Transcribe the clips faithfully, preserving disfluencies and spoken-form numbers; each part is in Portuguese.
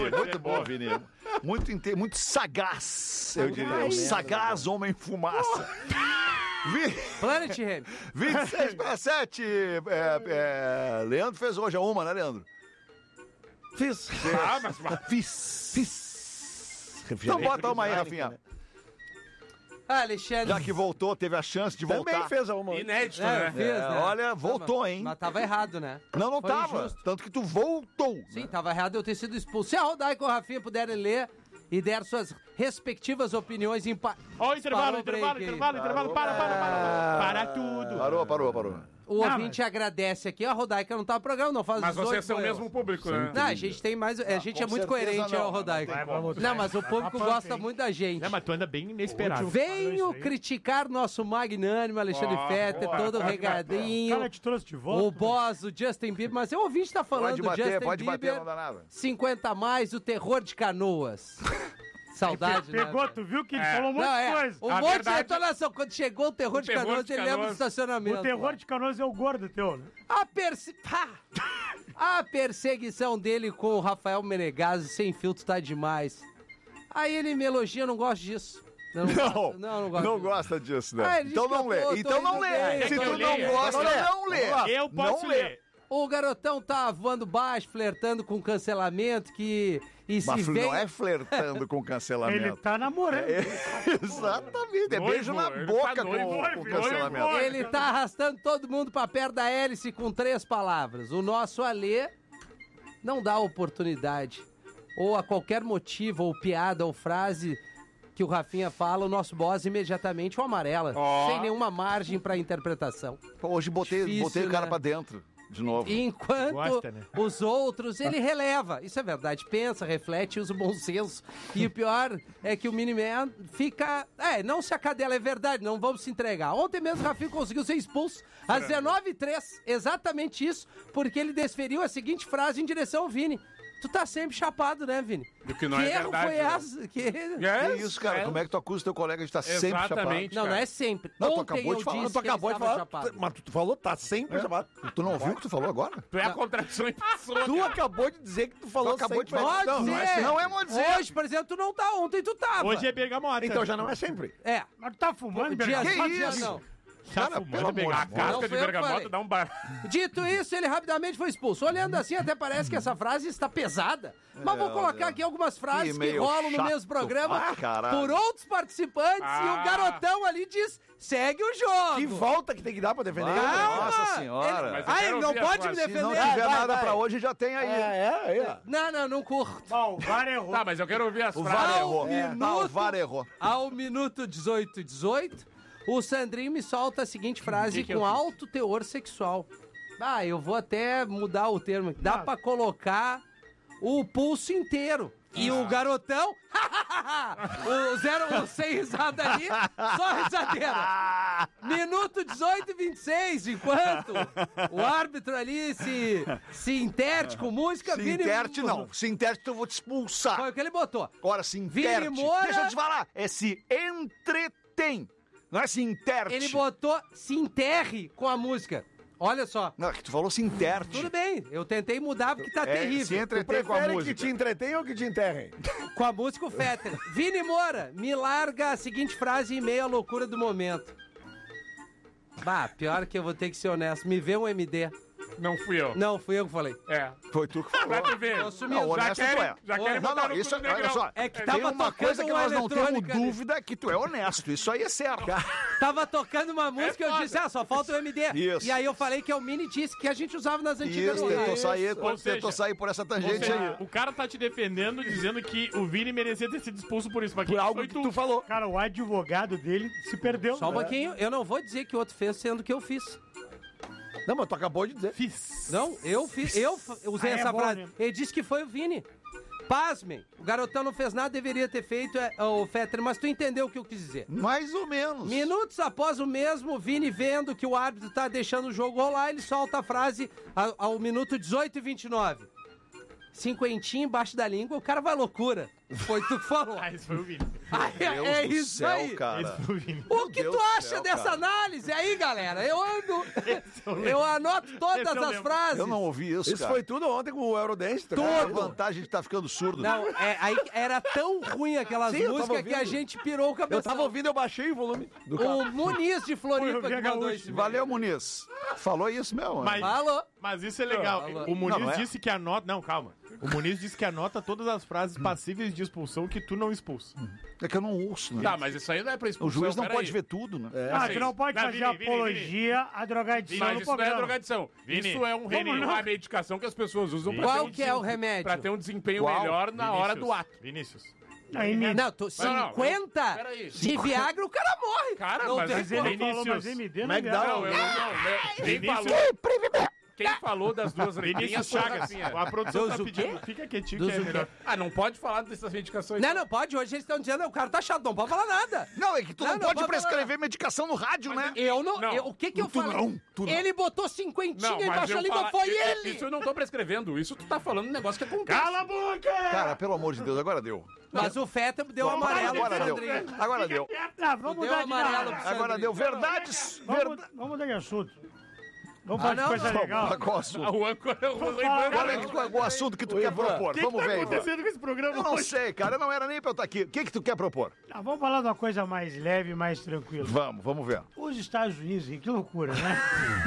Muito bom, Vini. Muito, inte... muito sagaz, eu diria. Um sagaz homem fumaça. Planet Ramp. vinte e seis para sete. É, é... Leandro fez hoje a uma, né, Leandro? Fiz. Ah, mas... Fiz. Fiz. Então bota uma aí, Rafinha. Ah, Alexandre. Já que voltou, teve a chance de voltar. Também fez a uma. Inédito, É, né? fez, É, né? olha, voltou, Não, hein? Mas tava errado, né? Não, não Foi tava. injusto. Tanto que tu voltou. Sim, tava errado eu ter sido expulso. Se a Rodaica e o Rafinha puderem ler e der suas respectivas opiniões em... Pa... Ó, intervalo, Parou o intervalo, break aí. intervalo, intervalo, para, para, para. Para tudo. Parou, parou, parou. O Não, ouvinte mas- agradece aqui. A Rodaica não tá no programa, não faz Mas dezoito vocês são o foi eu. mesmo público, né? Não, a gente tem mais... A gente com é muito certeza coerente, não, ó, Rodaica. vai, vamos. Não, mas o público Tá gosta punk, muito da gente. É, mas tu anda bem inesperado. Venho criticar nosso magnânimo Alexandre Ó, Fetter, boa, todo boa, regadinho. Cara, te trouxe de volta. O boss, o Justin Bieber, mas o ouvinte tá falando Pode do bater, Justin pode bater, Bieber, não dá nada. cinquenta a mais, o terror de Canoas. Saudade, né? Pegou, tu viu que ele É. falou um monte Não, de é, coisa. um A monte verdade- de entonação. Quando chegou o terror O de terror Canoas, de ele lembra do Canoas. estacionamento. O terror de Canoas é o gordo teu, né? A, perse... Pá! A perseguição dele com o Rafael Menegaso sem filtro tá demais. Aí ele me elogia, eu não gosto disso. Eu Não, gosto- não, não gosto não disso. gosta disso, né? Ah, ele então disse não que lê. eu tô- Então tô não indo lê. bem. Se Quer que tu eu não leia? gosta, Quer que eu não lê. Eu posso não lê. ler. O garotão tá voando baixo, flertando com cancelamento, que... E se Mas vem... não é flertando com Ele cancelamento. tá namorando. É, exatamente, é Noivo, beijo na ele boca tá noivo, com, com noivo, cancelamento. noivo. Ele tá arrastando todo mundo pra perto da hélice com três palavras. O nosso Alê não dá oportunidade. Ou a qualquer motivo, ou piada, ou frase que o Rafinha fala, o nosso boss imediatamente o amarela. Ó. Sem nenhuma margem pra interpretação. Pô, hoje botei, Difícil, botei o cara né? pra dentro, de novo. Enquanto Gosta, né? os outros, ele releva. Isso é verdade. Pensa, reflete, usa o bom senso. E o pior é que o Miniman fica... É, não se a cadela é verdade, não vamos se entregar. Ontem mesmo o Rafinha conseguiu ser expulso às dezenove e três. Exatamente isso, porque ele desferiu a seguinte frase em direção ao Vini. Tu tá sempre chapado, né, Vini? Do que não que é erro verdade, foi né? essa? Que... Que isso, cara? Como é que tu acusa teu colega de estar sempre chapado? Exatamente. Não, não cara. é sempre. Não, tu Ontem acabou de eu falar, disse Tu que acabou ele de estava falar, chapado. mas tu, tu falou, tá sempre chamado. Tu não ouviu o que tu falou agora? Tu é a contradição em pessoa, Tu cara. acabou de dizer que tu falou Tu acabou de sempre. falar. Pode Não, não é ser. assim. Não é bom dizer. Hoje, por exemplo, tu não tá. Ontem tu tava. Hoje é bergamota. Então já não é sempre. É. Mas tu tá fumando, Dia Bergamota? sim, Que dia isso? não. Tá Cara, fumando pelo amor bergamota. de A Deus. casca Não de foi eu que bergamota falei. dá um bar. Dito isso, ele rapidamente foi expulso. Olhando assim, até parece que essa frase está pesada. Mas vou colocar aqui algumas frases Que que, meio rolam no chato. mesmo programa Ah, caralho. por outros participantes Ah. e o garotão ali diz, segue o jogo. Que volta que tem que dar pra defender. Calma. Nossa senhora. Ele... Mas eu Ah, quero ele não ouvir a pode me frase. Se defender. não Vai, tiver vai, nada vai. pra hoje, já tem aí. É, é, é. Não, não, não curto. Bom, o V A R errou. Tá, mas eu quero ouvir as O frases. VAR Ao errou. minuto- Não, o VAR errou. Ao minuto dezoito, dezoito, o Sandrinho me solta a seguinte frase Que que eu com fiz? alto teor sexual. Ah, eu vou até mudar o termo. Dá pra colocar o pulso inteiro. E o garotão, o zero, o sem risada ali, só risadeira. Minuto dezoito e vinte e seis, enquanto o árbitro ali se, se interte com música. Se Vini- interte, não. Se interte, eu vou te expulsar. Foi o que ele botou. Agora, se Vini interte. Moura- Deixa eu te falar. É se entretém. Não é se interte. Ele botou se enterre com a música. Olha só. Não, é que tu falou se interte. Tudo bem, eu tentei mudar porque tá É, terrível. se Tu entretém com a prefere música. que te entretenham ou que te enterrem? Com a música o Fetter. Vini Moura, me larga a seguinte frase em meio à loucura do momento. Bah, pior que eu vou ter que ser honesto. Me vê um M D. Não fui eu. Não, fui eu que falei. É. Foi tu que Pra falou. tu ver. Eu assumi. Não, Já honesto tu querem, é. já Ô, querem Não, botar não, no isso, cu do olha negrão. só. É que tem tava uma tocando coisa que uma nós não temos eletrônica ali. dúvida é que tu é honesto. Isso aí é certo. Tava tocando uma música e eu foda. disse, ah, só falta o M D. Isso. E aí eu falei que é o mini disc que a gente usava nas antigas. Isso, novelas. tentou sair, Ou seja, tentou sair por essa Ou tangente seja, aí. o cara tá te defendendo, dizendo que o Vini merecia ter sido expulso por isso. Mas Por quem algo foi que tu falou. Cara, o advogado dele se perdeu. Só um pouquinho, eu não vou dizer que o outro fez, sendo que eu fiz. Não, mas tu acabou de dizer. Fiz. Não, eu fiz, eu f- usei Ah, é essa bom, frase. né? Ele disse que foi o Vini. Pasmem, o garotão não fez nada, deveria ter feito é, o Fetter, mas tu entendeu o que eu quis dizer. Mais ou menos. Minutos após o mesmo, Vini vendo que o árbitro tá deixando o jogo rolar, ele solta a frase ao, ao minuto dezoito e vinte e nove. Cinquentinho embaixo da língua, o cara vai loucura. Foi tu que falou. Ah, esse foi o Vini. Deus é do isso céu, aí. cara. Esse pro Vini. O que Deus tu do acha céu, dessa cara. análise aí, galera? Eu ando. eu lembro. Eu anoto todas Esse eu as lembro. frases. Eu não ouvi isso, Isso cara. foi tudo ontem com o Eurodance. tá? É a Tudo. vantagem de estar ficando surdo. Não, é, aí era tão ruim aquelas Sim, eu tava músicas que a ouvindo. gente pirou o cabeção. Eu tava ouvindo, eu baixei o volume do carro. O Muniz de Floripa Foi o que mandou Gaúcho. esse Valeu, Muniz. Falou isso mesmo. Mas, Falou. mas isso é legal. Falou. O Muniz Não, não é. disse que anota. Não, calma. O Muniz disse que anota todas as frases passíveis de expulsão que tu não expulsa. É que eu não ouço, né? Tá, mas isso aí não é pra O expulsão. juiz não peraí. pode ver tudo, né? Ah, Assim, tu não pode Não, fazer Vini, Vini, apologia à drogadição Mas no isso não é programa. drogadição. Vini, Isso é um Vini, remédio, não. uma medicação que as pessoas usam pra, Qual ter um que é o desem- remédio? pra ter um desempenho Qual? melhor na hora do ato. Vinícius. Aí, me... Não, tu, Não, não, cinquenta peraí. de Viagra o cara morre. Cara, não mas tem Mas ele como. falou, mas Vinícius. M D Como é não que é dá? Não, eu não. né? Quem Vinícius. falou, quem falou das duas letrinhas Vinícius foi Chagas. assim, A produção Dos tá o pedindo. quê? Fica quietinho Dos que é o quê? melhor. Ah, não pode falar dessas medicações. Não, não pode. Hoje eles estão dizendo o cara tá chato, não pode falar nada. Não, é que tu não, Não, não pode pode prescrever falar. medicação no rádio, né? Eu não. Não. eu- o que que eu Tu falei? não, tu não. Ele botou cinquentinha Não, mas embaixo eu da língua, fala- foi eu- ele. Isso eu não tô prescrevendo. Isso tu tá falando um negócio que acontece. Cala a boca! Cara, pelo amor de Deus, agora deu. Mas o Feta deu Agora, amarelo pro agora deu. Sandrinho. Agora deu. Ah, vamos Deu mudar de amarelo nada. pro Agora Sandrinho. deu. Verdades. Vamos, Verdade. vamos mudar de assunto. Vamos Ah, falar de não, coisa não. legal. Qual assunto? O âncora é o falar- lembrando. Qual é que tu- o assunto que tu quer propor? Vamos ver, Ivan. acontecendo com esse programa Eu não hoje? sei, cara. Não era nem pra eu estar aqui. O que que tu quer propor? Ah, vamos falar de uma coisa mais leve, mais tranquila. Vamos, vamos ver. Os Estados Unidos, hein? Que loucura, né?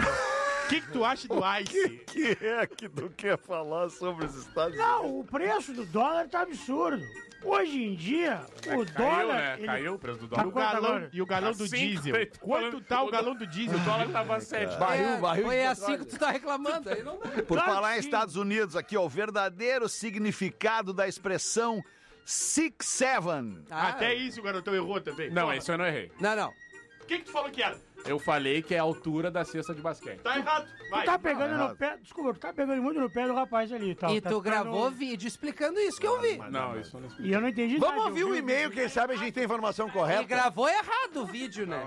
O que, que tu acha do Ice? que é que tu quer falar sobre os Estados Unidos? Não, o preço do dólar tá absurdo. Hoje em dia, o Caiu, dólar... né? ele- Caiu o preço do E dólar. o Quanto galão, agora? e o galão Tá do cinco, diesel? eu tô Quanto falando- tá o galão do diesel? O dólar tava sete. Barril, É, barril foi de assim petróleo. que tu tá reclamando. Aí não dá. Por Claro falar que em sim. Estados Unidos, aqui, ó, o verdadeiro significado da expressão six seven. Ah, Até isso o garotão errou também. Não, Fala. isso eu não errei. Não, não. O que, que tu falou que era? Eu falei que é a altura da cesta de basquete. Tá errado. Vai. Tu tá pegando Não, no pé... Desculpa, tu tá pegando muito no pé do rapaz ali. Tá, E tá tu ficando- gravou vídeo explicando isso que eu vi. Não, isso eu não expliquei. E eu não entendi nada. Vamos ouvir eu o vi e-mail, quem sabe a gente tem a informação E correta. gravou errado o vídeo, né?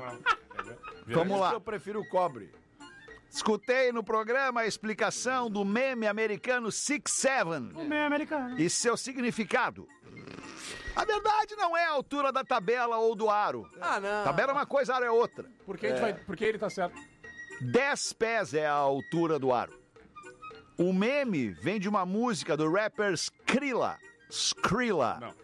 Vamos lá. Eu prefiro o cobre. Escutei no programa a explicação do meme americano six seven O meio americano. e seu significado. A verdade não é a altura da tabela ou do aro. Ah, não. Tabela é uma coisa, aro é outra. Por que, a gente vai... Por que ele tá certo? dez pés é a altura do aro. O meme vem de uma música do rapper Skrilla. Skrilla. Não.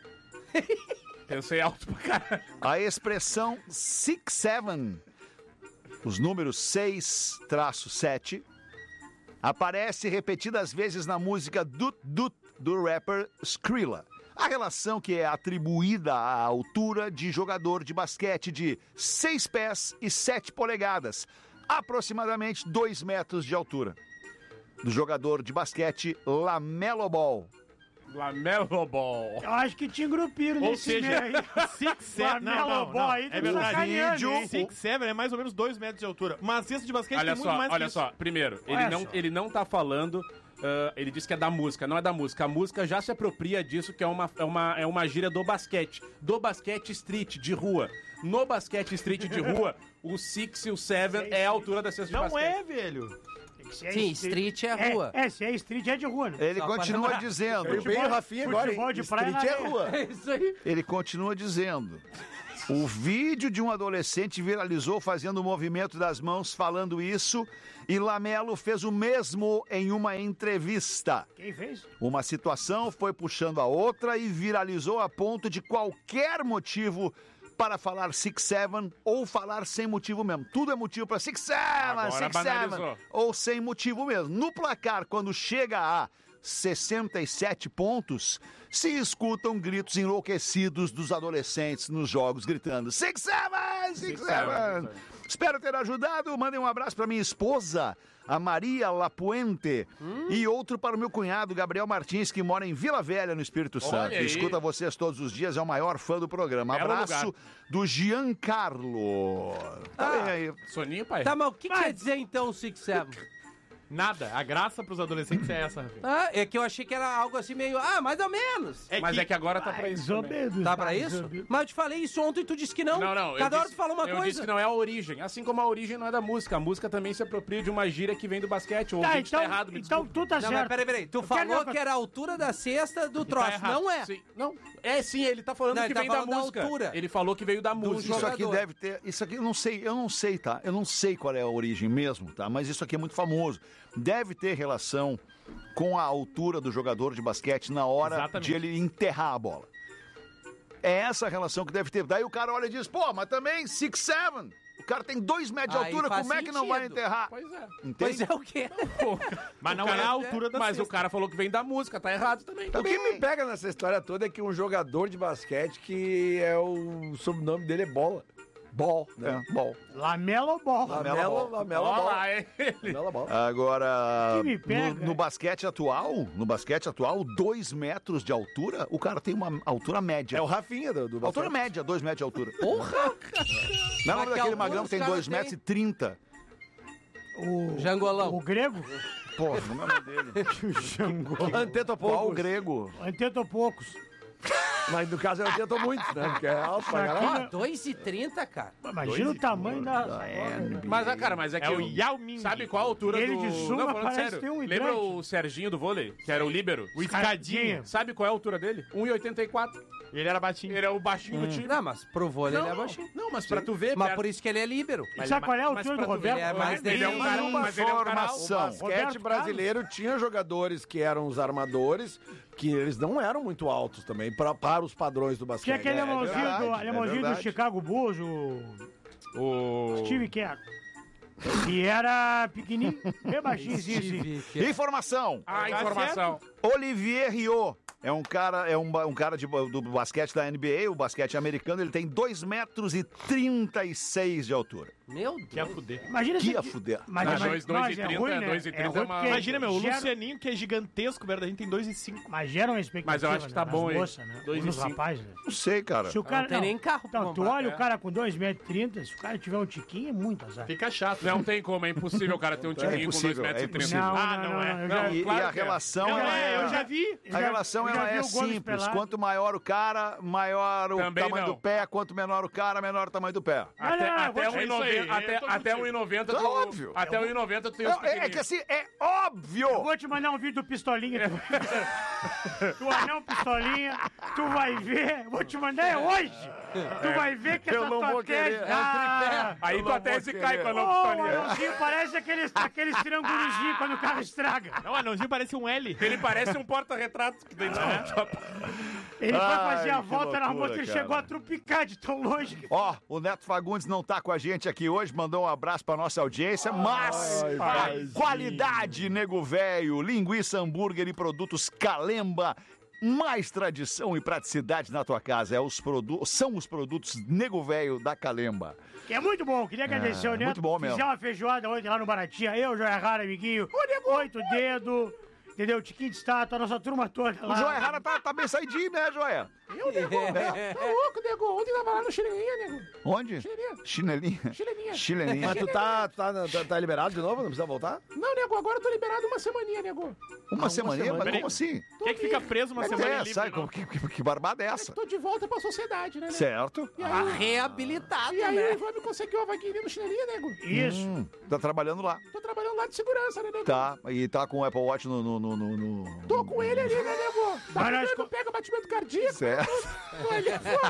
Pensei alto pra caralho. A expressão six seven, os números seis traço sete, aparece repetidas vezes na música Dut Dut do rapper Skrilla. A relação que é atribuída à altura de jogador de basquete de seis pés e sete polegadas, aproximadamente dois metros de altura. Do jogador de basquete LaMelo Ball. Lamelo Ball. Eu acho que tinha grupiro Ou nesse seja, meio aí. Six Seven. Não, Lamelo não, Ball não. aí, tu É tá verdade. sacaneando, hein? Six Seven é mais ou menos dois metros de altura. Uma cesta de basquete Olha tem muito só, mais olha que isso. só. Primeiro, ele Olha não, só. ele não tá falando... ah, ele disse que é da música, não é da música. A música já se apropria disso, que é uma, é uma, é uma gíria do basquete. Do basquete street, de rua. No basquete street de rua, o six e o seven é a altura da cesta de Não basquete. é, velho. Se é Sim, street é rua. É, se é street é de rua, né? Ele Só pra continua lembrar. dizendo. Veio bem o Rafinha agora, futebol hein? de praia Street na é areia. rua. É isso aí. Ele continua dizendo. O vídeo de um adolescente viralizou fazendo o movimento das mãos falando isso e Lamelo fez o mesmo em uma entrevista. Quem fez? Uma situação foi puxando a outra e viralizou a ponto de qualquer motivo para falar six seven ou falar sem motivo mesmo. Tudo é motivo para six seven, Agora six banalizou. seven ou sem motivo mesmo. No placar, quando chega a sessenta e sete pontos, se escutam gritos enlouquecidos dos adolescentes nos jogos gritando six seven, six seven. Espero ter ajudado. Mandem um abraço para minha esposa, a Maria Lapuente, e outro para o meu cunhado, Gabriel Martins, que mora em Vila Velha, no Espírito Santo. aí. Escuta vocês todos os dias, é o maior fã do programa. Belo Abraço lugar. do Giancarlo. Tá bem aí. Soninho, pai? Tá, mas o que quer dizer então six seven? Nada. A graça pros adolescentes é essa, Rafinha. Ah, é que eu achei que era algo assim meio, ah, mais ou menos. É Mas que- é que agora tá pra isso também. Tá pra isso? Mas eu te falei isso ontem e tu disse que não. Não, não. eu Cada hora disse- tu fala uma eu coisa. disse que não é a origem. Assim como a origem não é da música. A música também se apropria de uma gíria que vem do basquete. O Tá, ouvinte então, tá errado, me então desculpa. tu tá Não, certo. mas peraí, peraí. Tu Eu quero falou ver- que era a altura da cesta do troço. errado. Não é. Sim. Não, é sim, ele tá falando Não, que ele tá vem da falando da música. altura. Ele falou que veio da música. Isso aqui jogador. deve ter. Isso aqui eu não sei, eu não sei, tá? Eu não sei qual é a origem mesmo, tá? Mas isso aqui é muito famoso. Deve ter relação com a altura do jogador de basquete na hora Exatamente. de ele enterrar a bola. É essa a relação que deve ter. Daí o cara olha e diz, pô, mas também six seven. O cara tem dois metros de Aí altura, faz como é que não vai sentido. enterrar? Pois é. Entende? Pois é o quê? Mas não O cara- é a altura da Mas cesta. o cara falou que vem da música, tá errado também. O que me pega nessa história toda é que um jogador de basquete que é o sobrenome dele é Bola. Ball, né? É, bom. Lamelo Ball. Lamelo, Lamelo Olha Ball. lá, é ele. Lamelo Ball. Agora, Que me pega, no, no é. basquete atual, no basquete atual, dois metros de altura, o cara tem uma altura média. É o Rafinha do, do Altura basquete. média, dois metros de altura. Porra! Não é o Mas nome que daquele altura magrão que os tem caras dois têm? metros e trinta. O, Jangolão. o grego? Pô, não é o nome dele. Antetokounmpo. Qual o grego? Antetokounmpo. Mas no caso eu antento muito, né? Porque é alto pra Aqui, caralho. né? dois e trinta, cara. Imagina o tamanho da... Mas, ah, cara, mas é que... É o eu- Yao Ming. Sabe qual a altura Ele do... de sunga Não, falando parece sério. ter um Lembra hidrante. o Serginho do vôlei? Que era o líbero? O escadinha. Sabe qual é a altura dele? um e oitenta e quatro. Ele era baixinho. Ele é o baixinho do time. Não, mas pro vôlei ele é não, baixinho. não, mas pra tu ver... Mas perto- por isso que ele é líbero. E sabe qual é a mas altura pra do tu ver, Roberto? ele é mais Ele é um cara... Uma Mas ele é um cara... formação. O basquete Roberto brasileiro tinha jogadores que eram os armadores, que eles não eram muito altos também, pra, para os padrões do basquete. Tinha aquele É, alemãozinho, verdade, do, é alemãozinho do verdade. Chicago Bulls, o O... Steve Kerr. E era pequenininho, bem baixinho, assim. Steve, que é- Informação. A informação. Olivier Rio é um cara, é um, ba- um cara de, do basquete da N B A, o basquete americano, ele tem dois metros e trinta e seis de altura. Meu Que ia Deus. fuder. Imagina Que ia se... fuder. Mas, Mas mas, dois- dois mas e é trinta, ruim, né? dois e trinta ruim é uma- porque Imagina, meu, o gera- Lucianinho, que é gigantesco, perto da gente, tem dois e cinco. Mas gera uma expectativa, Mas eu acho que tá né, bom, nas hein? moças, né? Dois Ou e nos cinco. rapazes, né? Não sei, cara. Se o cara, Não tem nem carro pra Então, tu comprar. olha É. o cara com dois metros e trinta, se o cara tiver um tiquinho, é muito azar. Fica chato. Não tem como, é impossível o cara ter um tiquinho com dois impossível, metros é e trinta. impossível. Não, Ah, não, não não, é. não, eu Não, já- E, claro e a que é. relação Não, é, é, eu já vi. eu a já- relação eu já ela vi é o Gomes simples. pelado. Quanto maior o cara, maior o Também tamanho não. do pé. Quanto menor o cara, menor o tamanho do pé. Não, não, Até, não, até vou te- É isso aí, 1,90 até, eu tô até contigo. um e noventa É tu... óbvio. Até um e noventa tu tem os É, é que pequenininhos. assim, é óbvio. Eu vou te mandar um vídeo do Pistolinha. Tu, tu anão Pistolinha, tu vai ver. Vou te mandar é hoje. Tu vai ver que Eu essa não tua vou querer. tese... É um Ah, Aí Eu tua não vou tese querer. cai com a Ô, não o pistolinha. anãozinho parece aqueles, aqueles triângulozinhos quando o carro estraga. Não, o anãozinho parece um L. Ele parece um porta-retrato que tem Ele foi Ai, fazer a que volta na loucura, moto, ele cara. chegou a trupicar de tão longe. que- Ó, o Neto Fagundes não tá com a gente aqui hoje, mandou um abraço pra nossa audiência, mas a qualidade, nego velho, linguiça, hambúrguer e produtos Calemba, mais tradição e praticidade na tua casa, é os produ- são os produtos nego velho da Calemba. Que é muito bom, queria agradecer o Neto. muito bom mesmo. Fizemos uma feijoada ontem lá no Baratinha, eu, Joia Rara, amiguinho, oito dedos, entendeu? Tiquinho de estátua, a nossa turma toda lá. O Joia Rara tá, tá bem saidinho, né, Joia? Eu, nego? Tá louco, nego? Ontem tava lá no Chileninha, nego. Onde? Chileninha. Chinelinha. Chileninha. Chileninha. Mas tu tá, tu tá, tá, tá liberado de novo? Não precisa voltar? Não, nego, agora eu tô liberado uma semaninha, nego. Uma semaninha? semana. Mas Peraí. como assim? Quem é que fica preso uma Mas semana é, livre? sabe, não? como- que, que, que barbada é essa? Tô de volta pra sociedade, né, nego? Certo. E Ah, aí, reabilitado, e aí o né? Ivan me conseguiu a vaguinha no Chileninha, nego. Isso. Hum, tá trabalhando lá. Tô trabalhando lá de segurança, né, nego? Tá, e tá com o Apple Watch no... no, no, no, no- Tô com ele ali, né, nego? Tá Mas nós pegando, co- pega batimento cardíaco. Certo. Tô ali, pô.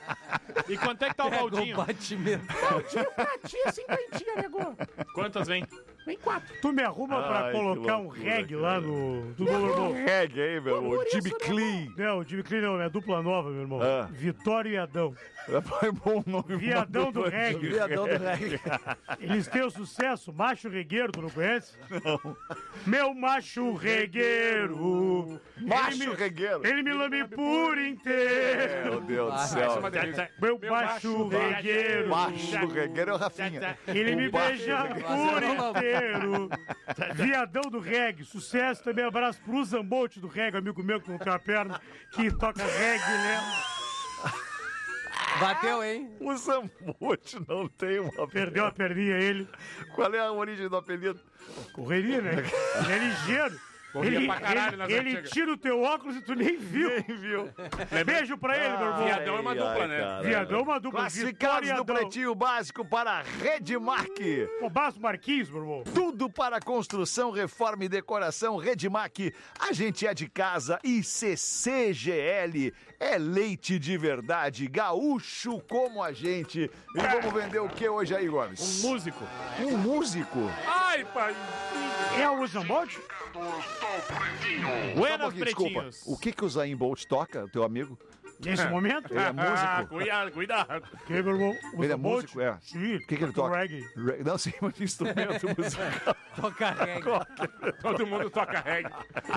E quanto é que tá o Pega Valdinho? o batimento. Baldinho pra ti, cinquentinha, nego. Quantas vem? Vem quatro. Tu me arruma pra Ai, que colocar um loucura, reggae cara. lá no... Do Dolor Bom. Reggae, hein, meu? Por O isso, Jimmy né, Clean. Não, o Jimmy Clean não, é dupla nova, meu irmão. Ah. Vitório e Adão. Foi bom nome. Viadão do Mano, reggae. Viadão do reggae. Eles têm o sucesso, macho regueiro, tu não conhece? Não. Meu macho regueiro. Macho ele me, regueiro. Ele me lame por inteiro. Meu Deus do Ah, céu. Essa é uma delícia. Meu macho regueiro. Macho regueiro é o Rafinha. Ele me O macho beija regueiro. por inteiro. Viadão do reggae. Sucesso também. Abraço pro Zambolt do reggae, amigo meu que não tem a perna, que toca reggae, né? Bateu, hein? O Zambuti não tem uma... Perdeu a perninha ele. Qual é a origem do apelido? Correria, né? Ele é ligeiro. Corria Ele, pra caralho ele, nas ele antigas. tira o teu óculos e tu nem viu. Nem viu. Beijo pra ele, meu irmão. Viadão é uma dupla, Ai, né? cara. Viadão é uma dupla. Classificados Vitória e do Adão. Pretinho Básico para Redmac. Ô, Basso Marquinhos, meu irmão. Tudo para construção, reforma e decoração. Redmac, a gente é de casa e C C G L é leite de verdade, gaúcho como a gente. E vamos vender o que hoje aí, Gomes? Um músico. Um músico. Ai, pai. É o Usain Bolt? Só um Buenas, pouquinho, desculpa. pretinhos. O que que o Zayn Bolt toca, teu amigo? Nesse momento? Ele é Ah, músico? cuidado, cuidado. Que, meu irmão? Ele é Usain Bolt? músico, é. Sim. O que que ele toca? Reggae. Re- Não, sim, mas instrumento musical. Toca regra. Todo mundo toca reggae.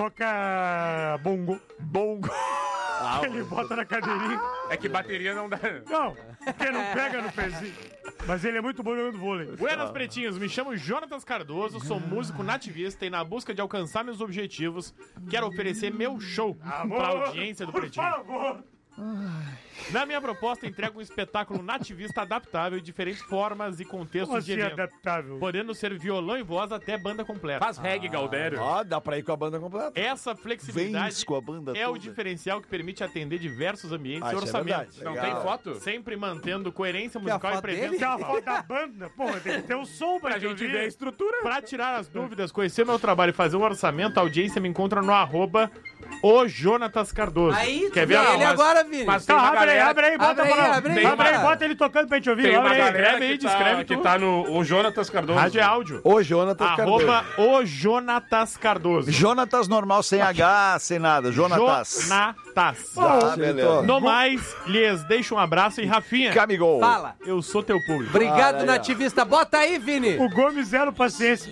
Toca bongo. Bongo. Que ele bota na cadeirinha. É que bateria não dá. Não, porque não pega no pezinho. Mas ele é muito bom jogando vôlei. Buenas, pretinhos. Me chamo Jonatas Cardoso, sou músico nativista e na busca de alcançar meus objetivos, quero oferecer meu show pra audiência do Por Pretinho. favor. Na minha proposta, entrego um espetáculo nativista adaptável em diferentes formas e Como contextos de assim evento, adaptável? podendo ser violão e voz até banda completa. Faz reggae, Galdério. Ó, dá pra ir com a banda completa. Essa Vens flexibilidade com a banda é o toda. diferencial que permite atender diversos ambientes Ah, e isso é orçamentos. verdade. Não Legal. tem foto? Sempre mantendo coerência Quer a musical e foto presença. dele? Que é a foto da banda. Porra, tem que ter um som pra, Pra gente ouvir. ver a estrutura. Pra tirar as dúvidas, conhecer meu trabalho e fazer um orçamento, a audiência me encontra no arroba o Jonatas Cardoso. Aí, Quer tu ver? vê Ó, ele mas- agora, Vini. mas tem Tá, uma abre aí, galera- abre aí, bota Abre aí, pra nós. abre aí, Abre aí, cara. bota ele tocando pra gente ouvir. Tem uma abre aí. galera Escreve aí, que tá, descreve que tu. tá no o Jonatas Cardoso. Rádio é áudio. Ô, Jonatas Cardoso. Arroba o Jonatas Cardoso. Jonatas normal, sem H, sem nada. Jonatas. Jonatas. Ah, beleza. No mais, lhes deixo um abraço e Rafinha, Camigol. Fala. eu sou teu público. Obrigado, Fala aí, ó. nativista. Bota aí, Vini. O Gomes zero paciência.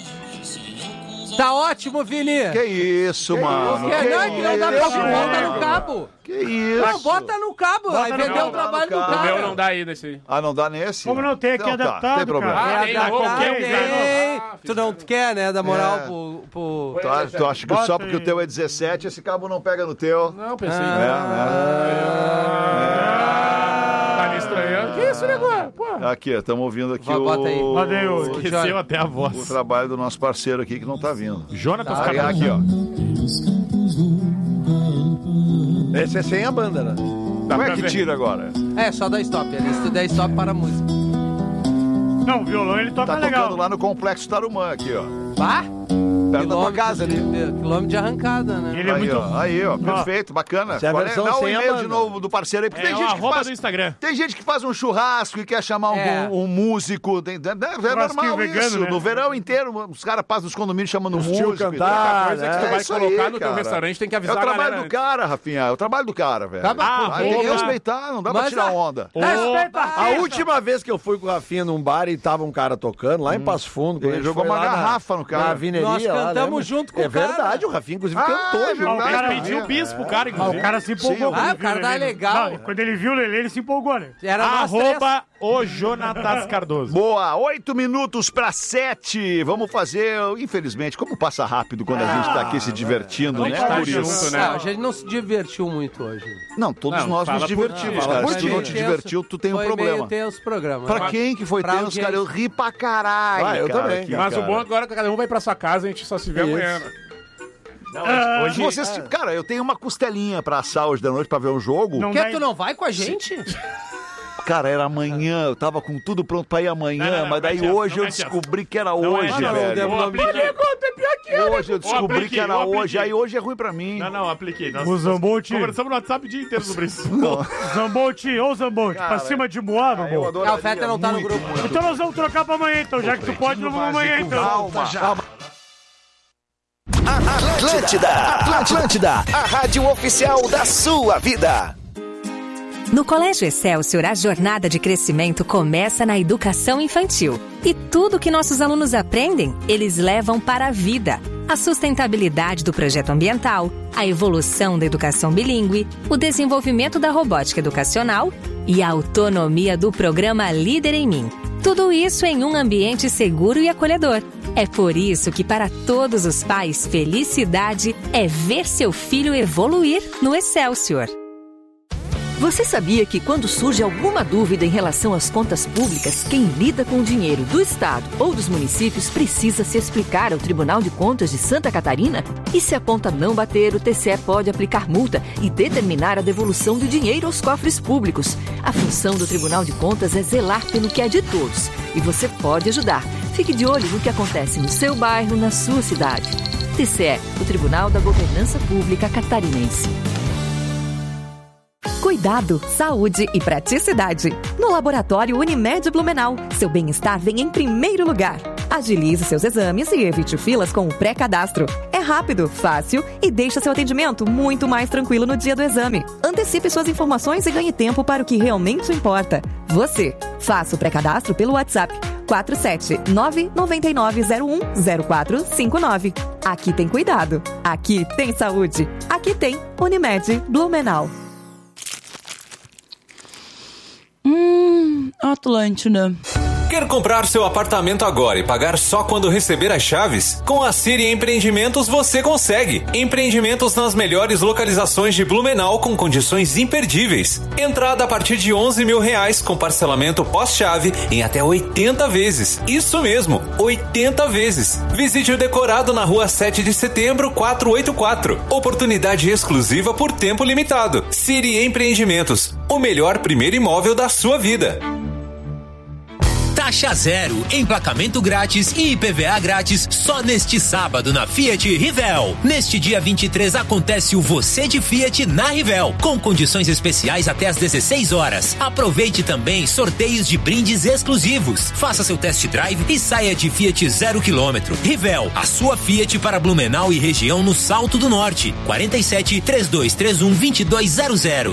Tá ótimo, Vini. Que isso, mano? Que- Que não, é que não dá pra isso, bota no mano? cabo. Que isso? Não, bota no cabo. Vai no vender cabo. o trabalho do No O cara. meu não dá aí nesse aí. Ah, não dá nesse? Como não tem aqui Então tá, adaptado, tem problema. cara? Ah, É tem, adaptado, qualquer tem. lugar. Tu não quer, né? Dar moral É. pro... pro... Tu acha, tu acha que Bota só porque aí. o teu é dezessete, esse cabo não pega no teu? Não, pensei. Tá me estranhando. Que isso, negócio? Pô. Aqui, estamos ouvindo aqui Vai, bota aí. o... Bota aí, ô. Esqueceu até a o voz. trabalho do nosso parceiro aqui que não tá vindo. Jonatas Aí, Cardoso. aqui, ó. Esse é sem a banda, né? Como é que tira agora? É, só dá stop. Ali. Se tu der stop, para a música. Não, o violão ele toca Tá legal. tocando lá no Complexo Tarumã, aqui, ó. Vá? Perto da tua casa ali. De, quilômetro de arrancada, né? Ele é Aí, muito... ó, aí, ó, perfeito, bacana. Essa é a Qual versão Dá um sem a e-mail banda. de novo do parceiro aí, porque É tem o gente que arroba faz... do Instagram. Tem gente que faz um churrasco e quer chamar um, É. um- um músico. Tem, é é normal vegano, isso. né? No verão inteiro, os caras passam nos condomínios chamando um tio músico. e tal. cantar, Coisa que né? tu É vai isso aí, colocar no teu cara. restaurante, tem que É avisar o a trabalho galera do antes. cara, Rafinha. É o trabalho do cara, velho. Acaba, Ah, Ah, tem que Arroba- respeitar, não dá pra Mas tirar a- onda. Respeita a A festa. última vez que eu fui com o Rafinha num bar e tava um cara tocando, lá em Passo Fundo. quando Ele a gente jogou foi uma lá na- garrafa no cara. Na avineria, Nós lá, cantamos lembra? junto com é o cara. verdade, o Rafinha inclusive Ah, cantou é junto. verdade. o cara- Pediu bis pro cara, Ah, inclusive. o cara se empolgou. Sim, quando ah, ele o cara viu tá Lelê. legal. Não, quando ele viu o Lelê, ele se empolgou, né? Era nós três. Arroba o Jonatas Cardoso. Boa, oito minutos para sete. Vamos fazer, infelizmente, como passa rápido quando a gente tá aqui se divertindo, a né? gente tá Por isso. junto, né? Não, a gente não se divertiu muito hoje. Não, todos Não, nós fala nos por divertimos, ti. cara. Fala Se por tu ti. não te divertiu, tu tem um Foi problema. meio tenso o programa. Pra Mas- quem que foi pra tenso, cara? Eu audiência. ri pra caralho, Ah, eu cara, também, aqui, Mas o cara. bom agora é que cada um vai pra sua casa, a gente só se vê Isso. amanhã. né? Ah, Hoje, vocês, cara, eu tenho uma costelinha pra assar hoje da noite pra ver um jogo. Não Por que dá- tu não vai com a gente? Cara, era amanhã, eu tava com tudo pronto pra ir amanhã, Não, não, não, mas daí mete essa, hoje não eu mete essa. descobri que era Não hoje, é, não, velho. deu- Eu apliquei. Hoje eu descobri apliquei, que era eu hoje, apliquei. aí hoje é ruim pra mim. Não, não, apliquei. Nós O Zambolt, conversamos no WhatsApp o dia inteiro sobre isso. Não. Zambolt, ô Zambolt, pra cima de Moá, meu Eu irmão. adoraria Ah, o Feta não tá no muito, grupo. muito. Então nós vamos trocar pra amanhã, então. Já que tu pode, nós vamos amanhã, então. Calma, calma. Atlântida, Atlântida, a rádio oficial da sua vida. No Colégio Excelsior, a jornada de crescimento começa na educação infantil. E tudo que nossos alunos aprendem, eles levam para a vida. A sustentabilidade do projeto ambiental, a evolução da educação bilíngue, o desenvolvimento da robótica educacional e a autonomia do programa Líder em Mim. Tudo isso em um ambiente seguro e acolhedor. É por isso que, para todos os pais, felicidade é ver seu filho evoluir no Excelsior. Você sabia que quando surge alguma dúvida em relação às contas públicas, quem lida com o dinheiro do Estado ou dos municípios precisa se explicar ao Tribunal de Contas de Santa Catarina? E se a conta não bater, o T C E pode aplicar multa e determinar a devolução do dinheiro aos cofres públicos. A função do Tribunal de Contas é zelar pelo que é de todos. E você pode ajudar. Fique de olho no que acontece no seu bairro, na sua cidade. T C E, o Tribunal da Governança Pública Catarinense. Cuidado, saúde e praticidade. No Laboratório Unimed Blumenau, seu bem-estar vem em primeiro lugar. Agilize seus exames e evite filas com o pré-cadastro. É rápido, fácil e deixa seu atendimento muito mais tranquilo no dia do exame. Antecipe suas informações e ganhe tempo para o que realmente importa. Você. Faça o pré-cadastro pelo WhatsApp quatro sete nove nove nove zero um zero quatro cinco nove. Aqui tem cuidado. Aqui tem saúde. Aqui tem Unimed Blumenau. Hum, Atlântida. Quer comprar seu apartamento agora e pagar só quando receber as chaves? Com a Siri Empreendimentos você consegue. Empreendimentos nas melhores localizações de Blumenau com condições imperdíveis. Entrada a partir de onze mil reais com parcelamento pós-chave em até oitenta vezes. Isso mesmo, oitenta vezes. Visite o decorado na rua sete de setembro, quatrocentos e oitenta e quatro. Oportunidade exclusiva por tempo limitado. Siri Empreendimentos, o melhor primeiro imóvel da sua vida. Taxa zero, emplacamento grátis e I P V A grátis só neste sábado na Fiat Rivel. Neste dia vinte e três acontece o Você de Fiat na Rivel, com condições especiais até às dezesseis horas. Aproveite também sorteios de brindes exclusivos. Faça seu test drive e saia de Fiat zero quilômetro. Rivel, a sua Fiat para Blumenau e região no Salto do Norte. quarenta e sete, trinta e dois trinta e um, vinte e dois zero zero.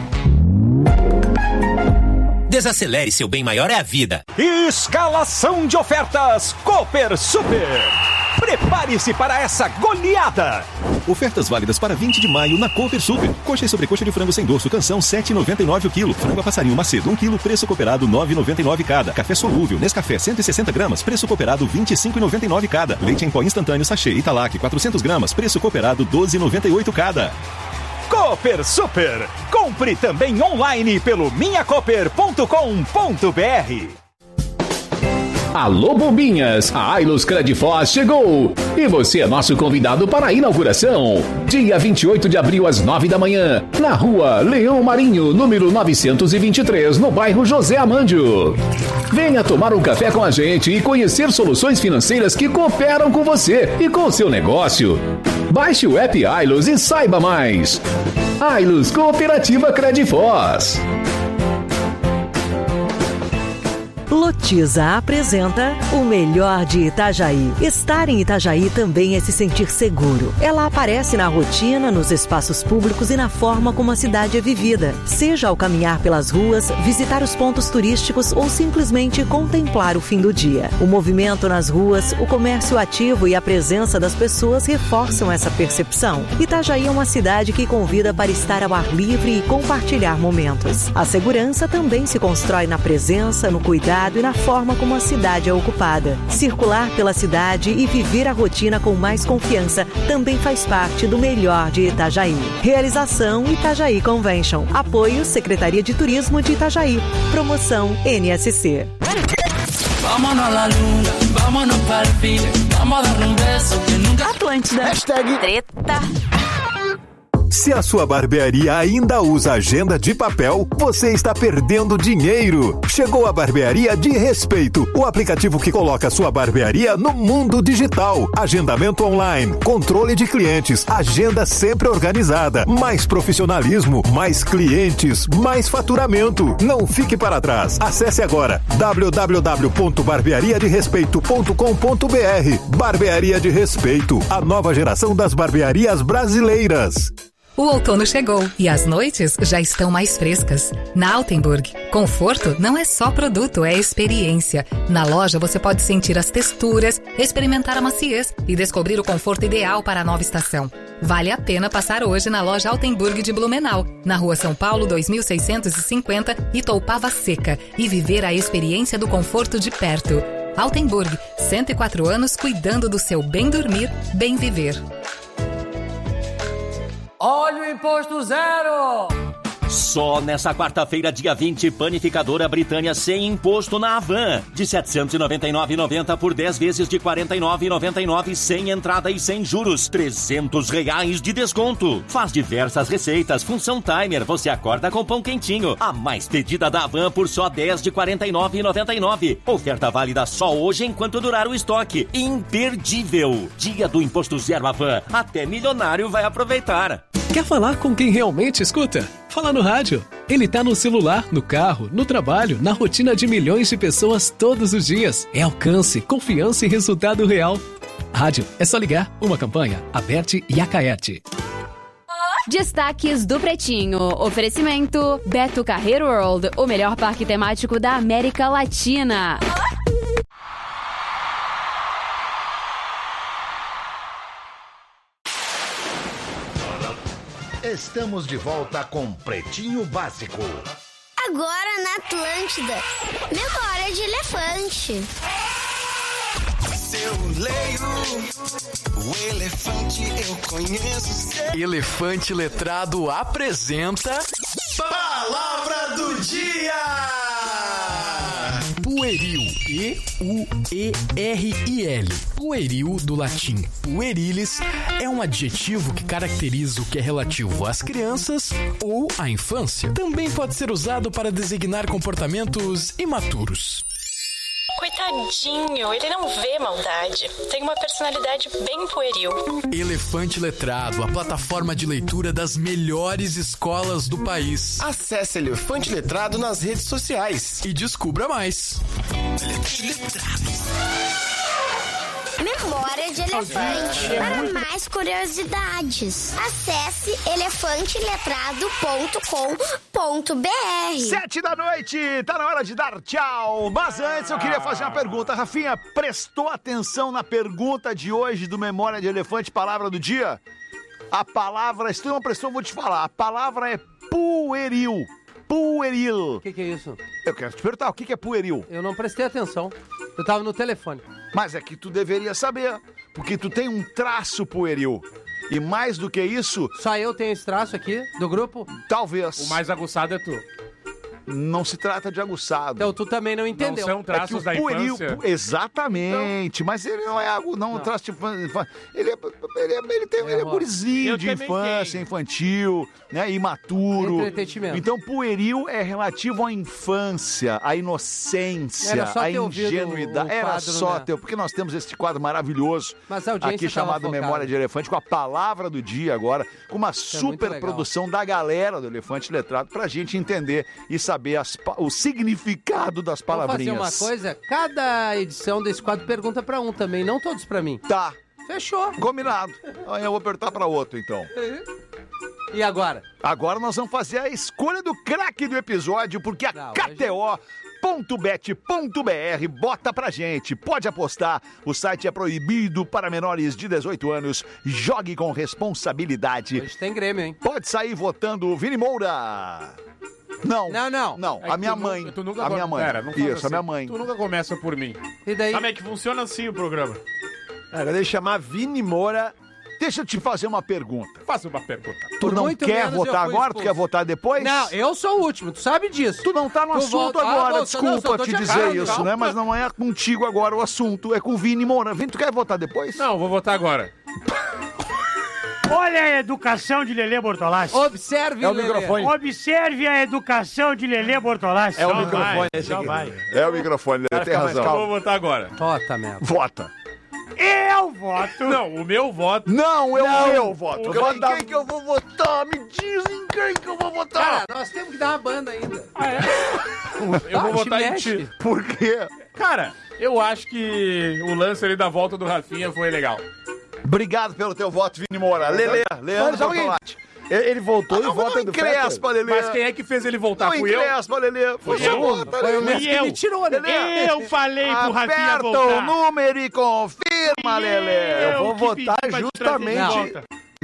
Desacelere, seu bem maior é a vida. Escalação de ofertas Cooper Super. Prepare-se para essa goleada. Ofertas válidas para vinte de maio na Cooper Super. Coxa e sobrecoxa de frango sem dorso, canção sete reais e noventa e nove centavos o quilo. Frango a passarinho macedo um quilo, preço cooperado nove reais e noventa e nove centavos cada. Café solúvel Nescafé cento e sessenta gramas, preço cooperado vinte e cinco reais e noventa e nove centavos cada. Leite em pó instantâneo sachê Italac quatrocentas gramas, preço cooperado doze reais e noventa e oito centavos cada. Cooper Super. Compre também online pelo minha cooper ponto com ponto br. Alô, bombinhas! A Ailus Credfoz chegou! E você é nosso convidado para a inauguração. Dia vinte e oito de abril, às nove da manhã, na rua Leão Marinho, número novecentos e vinte e três, no bairro José Amândio. Venha tomar um café com a gente e conhecer soluções financeiras que cooperam com você e com o seu negócio. Baixe o app Ailus e saiba mais. Ailus Cooperativa Credfoz. Lotiza apresenta o melhor de Itajaí. Estar em Itajaí também é se sentir seguro. Ela aparece na rotina, nos espaços públicos e na forma como a cidade é vivida. Seja ao caminhar pelas ruas, visitar os pontos turísticos ou simplesmente contemplar o fim do dia. O movimento nas ruas, o comércio ativo e a presença das pessoas reforçam essa percepção. Itajaí é uma cidade que convida para estar ao ar livre e compartilhar momentos. A segurança também se constrói na presença, no cuidado e na forma como a cidade é ocupada. Circular pela cidade e viver a rotina com mais confiança também faz parte do melhor de Itajaí. Realização Itajaí Convention. Apoio Secretaria de Turismo de Itajaí. Promoção N S C. Atlântida. Hashtag Treta. Se a sua barbearia ainda usa agenda de papel, você está perdendo dinheiro. Chegou a Barbearia de Respeito, o aplicativo que coloca sua barbearia no mundo digital. Agendamento online, controle de clientes, agenda sempre organizada, mais profissionalismo, mais clientes, mais faturamento. Não fique para trás. Acesse agora w w w ponto barbearia de respeito ponto com ponto br. Barbearia de Respeito, a nova geração das barbearias brasileiras. O outono chegou e as noites já estão mais frescas. Na Altenburg, conforto não é só produto, é experiência. Na loja você pode sentir as texturas, experimentar a maciez e descobrir o conforto ideal para a nova estação. Vale a pena passar hoje na loja Altenburg de Blumenau, na rua São Paulo dois mil seiscentos e cinquenta, Itoupava Seca, e viver a experiência do conforto de perto. Altenburg, cento e quatro anos cuidando do seu bem dormir, bem viver. Olha o imposto zero! Só nessa quarta-feira, dia vinte, panificadora Britânia sem imposto na Havan. De setecentos e noventa e nove reais e noventa centavos por dez vezes de quarenta e nove reais e noventa e nove centavos sem entrada e sem juros. trezentos reais de desconto. Faz diversas receitas, função timer, você acorda com pão quentinho. A mais pedida da Havan por só dez reais de quarenta e nove reais e noventa e nove centavos. Oferta válida só hoje enquanto durar o estoque. Imperdível. Dia do Imposto Zero Havan. Até milionário vai aproveitar. Quer falar com quem realmente escuta? Fala no rádio. Ele tá no celular, no carro, no trabalho, na rotina de milhões de pessoas todos os dias. É alcance, confiança e resultado real. Rádio, é só ligar. Uma campanha, Aberte e Acaerte. Destaques do Pretinho. Oferecimento Beto Carreiro World, o melhor parque temático da América Latina. Estamos de volta com Pretinho Básico. Agora na Atlântida, memória de elefante. Se eu leio o elefante, eu conheço. Elefante Letrado apresenta Palavra do Dia! Pueril. P U E R I L. Pueril, do latim puerilis, é um adjetivo que caracteriza o que é relativo às crianças ou à infância. Também pode ser usado para designar comportamentos imaturos. Coitadinho, ele não vê maldade. Tem uma personalidade bem pueril. Elefante Letrado, a plataforma de leitura das melhores escolas do país. Acesse Elefante Letrado nas redes sociais e descubra mais. Elefante Letrado. Memória de elefante. Para mais curiosidades, acesse elefante letrado ponto com ponto b r. Sete da noite, tá na hora de dar tchau. Mas antes eu queria fazer uma pergunta. Rafinha, prestou atenção na pergunta de hoje do Memória de Elefante, palavra do dia? A palavra, se tu não prestou, eu vou te falar. A palavra é pueril. Pueril. O que, que é isso? Eu quero te perguntar, o que, que é pueril? Eu não prestei atenção. Eu tava no telefone. Mas é que tu deveria saber, porque tu tem um traço pueril. E mais do que isso... Só eu tenho esse traço aqui, do grupo? Talvez. O mais aguçado é tu. Não se trata de aguçado. Então tu também não entendeu. Não são traços é que o da pueril, infância. Exatamente, então... mas ele não é algo, não, não. traço de infância. Ele é, ele é, ele tem, é, ele é gurizinho de infância, tenho. infantil, né, imaturo. Entretenimento. Então pueril é relativo à infância, à inocência, à ingenuidade. Era quadro, só né? teu, porque nós temos este quadro maravilhoso aqui chamado Memória de Elefante, com a palavra do dia agora, com uma Isso super é produção da galera do Elefante Letrado, pra gente entender e saber saber as, o significado das palavrinhas. Vamos fazer uma coisa? Cada edição desse quadro pergunta pra um também, não todos pra mim. Tá. Fechou. Combinado. Aí eu vou apertar pra outro, então. E agora? Agora nós vamos fazer a escolha do craque do episódio, porque a não, K T O... ponto bet ponto b r bota pra gente. Pode apostar. O site é proibido para menores de dezoito anos. Jogue com responsabilidade. Hoje tem Grêmio, hein? Pode sair votando Vini Moura. Não. Não, não. Não, é a minha tu mãe. Nu, tu nunca a minha mãe. Pera, não Isso, assim. a minha mãe. Tu nunca começa por mim. E daí? Como é que funciona assim o programa? Agora deixa eu chamar Vini Moura. Deixa eu te fazer uma pergunta. Faça uma pergunta. Tu Por não muito quer menos votar eu fui agora? expulso. Tu quer votar depois? Não, eu sou o último, tu sabe disso. Tu não tá no Tu assunto volta- Ah, agora, não, desculpa não, tô te te dizer agarrando, isso, calma. né? Mas não é contigo agora o assunto, é com o Vini Moura. Vini, tu quer votar depois? Não, vou votar agora. Olha a educação de Lelê Bortolassi. Observe, É o Lelê. microfone. Observe a educação de Lelê Bortolassi. É o Só microfone, vai, esse só aqui. vai. É o microfone, ele tem razão. Eu vou votar agora. Vota, merda. Vota. Eu voto. Não, o meu voto. Não, eu, Não. eu voto. O Quem, voto da- quem que eu vou votar? Me dizem quem que eu vou votar. Cara, nós temos que dar uma banda ainda. Eu vou Ah, votar te em mexe. ti. Por quê? Cara, eu acho que o lance ali da volta do Rafinha foi legal. Obrigado pelo teu voto, Vini Moura. Lelê, Leandro Mas alguém- Bortolatti. Ele ele voltou e Não, vota não do encrespa, Fetter. Lelê. Mas quem é que fez ele voltar? Não Fui eu? encrespa, Lelê. Foi eu. vota, Foi o Lelê. mesmo que me tirou, né? Lelê. Eu falei pro Rafinha Aperta voltar. o número e confirma, Lelê. Eu vou que votar pedi pra te justamente- trazer de volta.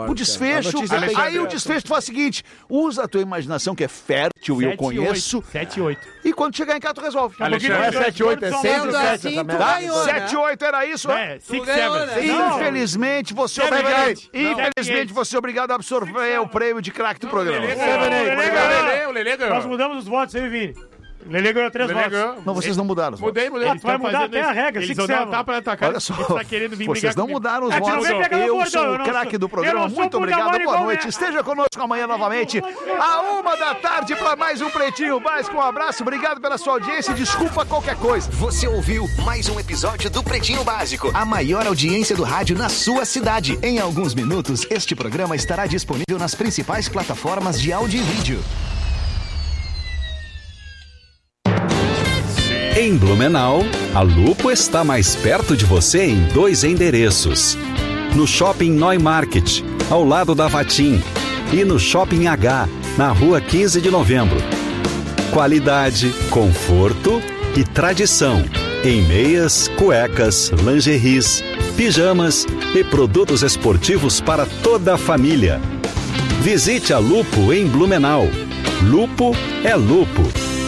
o desfecho. Aí o desfecho tu faz o seguinte: usa a tua imaginação, que é fértil, e eu conheço. sete e oito. E quando chegar em casa, tu resolve. Não é sete e oito, é seis e sete. sete e oito era isso? Não, é, six, ganhou, seven. né? Não. Infelizmente, você é Seven, obrigado. eight. Não. Infelizmente, você é obrigado a absorver o prêmio de craque do programa. Lelê Seven, ganhou. eight. O Lelê Obrigado. ganhou. O Lelê ganhou. Nós mudamos os votos aí, Vini. Lelê ganhou três Lelê votos. ganhou. Não, vocês não mudaram os votos. Mudei, mudei. Ah, tu vai mudar até a regra, Eles six, vão dar um seven. tapa na tua cara. Olha só, porque tu tá querendo vir vocês brigar não comigo. mudaram os Ah, tu não votos. vem pegar no Eu bordão, sou eu o não craque sou- do eu programa. não sou Muito bunda obrigado, mole boa igual noite. essa. Esteja conosco amanhã novamente, a uma da tarde, para mais um Pretinho Básico. Um abraço, obrigado pela sua audiência e desculpa qualquer coisa. Você ouviu mais um episódio do Pretinho Básico, a maior audiência do rádio na sua cidade. Em alguns minutos, este programa estará disponível nas principais plataformas de áudio e vídeo. Em Blumenau, a Lupo está mais perto de você em dois endereços. No Shopping Neumarkt, ao lado da Vatim, e no Shopping H, na rua quinze de novembro. Qualidade, conforto e tradição em meias, cuecas, lingeries, pijamas e produtos esportivos para toda a família. Visite a Lupo em Blumenau. Lupo é Lupo.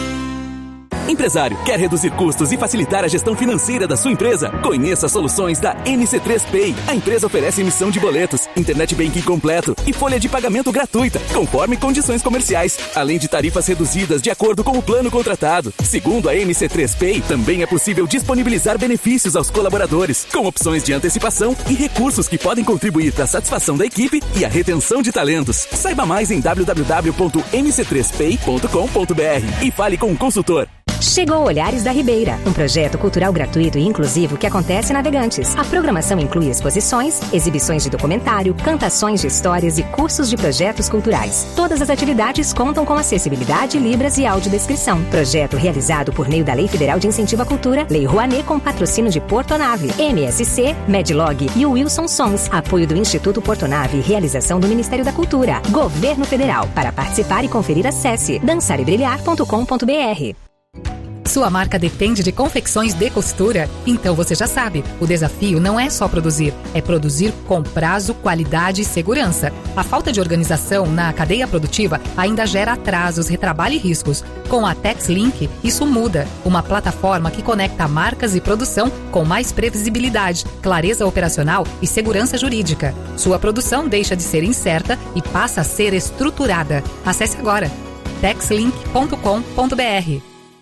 Empresário, quer reduzir custos e facilitar a gestão financeira da sua empresa? Conheça as soluções da M C três Pay. A empresa oferece emissão de boletos, internet banking completo e folha de pagamento gratuita, conforme condições comerciais, além de tarifas reduzidas de acordo com o plano contratado. Segundo a M C três Pay, também é possível disponibilizar benefícios aos colaboradores, com opções de antecipação e recursos que podem contribuir para a satisfação da equipe e a retenção de talentos. Saiba mais em w w w ponto m c três pay ponto com ponto b r e fale com o consultor. Chegou Olhares da Ribeira, um projeto cultural gratuito e inclusivo que acontece em Navegantes. A programação inclui exposições, exibições de documentário, cantações de histórias e cursos de projetos culturais. Todas as atividades contam com acessibilidade, libras e audiodescrição. Projeto realizado por meio da Lei Federal de Incentivo à Cultura, Lei Rouanet, com patrocínio de Portonave, M S C, Medlog e Wilson Sons. Apoio do Instituto Portonave e realização do Ministério da Cultura. Governo Federal. Para participar e conferir, acesse dançar e brilhar ponto com ponto b r. Sua marca depende de confecções de costura? Então você já sabe, o desafio não é só produzir, é produzir com prazo, qualidade e segurança. A falta de organização na cadeia produtiva ainda gera atrasos, retrabalho e riscos. Com a TexLink, isso muda. Uma plataforma que conecta marcas e produção com mais previsibilidade, clareza operacional e segurança jurídica. Sua produção deixa de ser incerta e passa a ser estruturada. Acesse agora texlink ponto com ponto b r.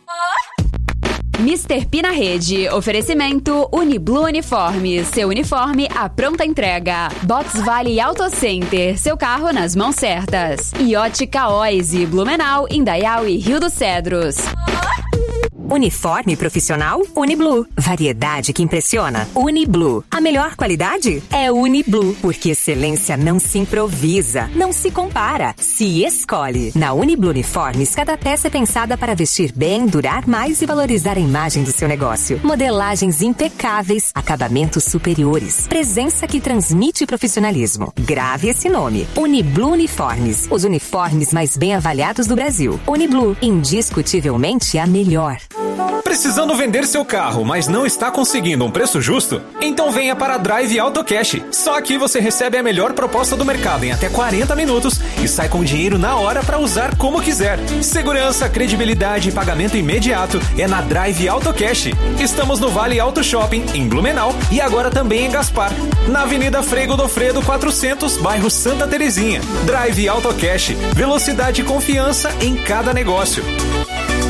mister P na rede. Oferecimento Uniblu Uniformes. Seu uniforme à pronta entrega. Box Vale Auto Center. Seu carro nas mãos certas. E Ótica Oise. Blumenau, Indaial e Rio dos Cedros. Uniforme profissional? Uniblu. Variedade que impressiona? Uniblu. A melhor qualidade? É Uniblu. Porque excelência não se improvisa, não se compara, se escolhe. Na Uniblu Uniformes, cada peça é pensada para vestir bem, durar mais e valorizar a imagem do seu negócio. Modelagens impecáveis, acabamentos superiores, presença que transmite profissionalismo. Grave esse nome. Uniblu Uniformes. Os uniformes mais bem avaliados do Brasil. Uniblu. Indiscutivelmente a melhor. Precisando vender seu carro, mas não está conseguindo um preço justo? Então venha para a Drive Auto Cash. Só aqui você recebe a melhor proposta do mercado em até quarenta minutos e sai com dinheiro na hora para usar como quiser. Segurança, credibilidade e pagamento imediato é na Drive Auto Cash. Estamos no Vale Auto Shopping, em Blumenau, e agora também em Gaspar, na Avenida Frei Godofredo quatrocentos, bairro Santa Terezinha. Drive Auto Cash. Velocidade e confiança em cada negócio.